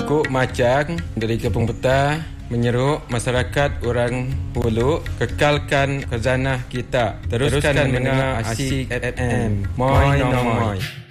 Kuk Macang dari Kampung Petah menyeru masyarakat orang Pulut kekalkan khazanah kita. Teruskan mendengar Asyik FM. Moi.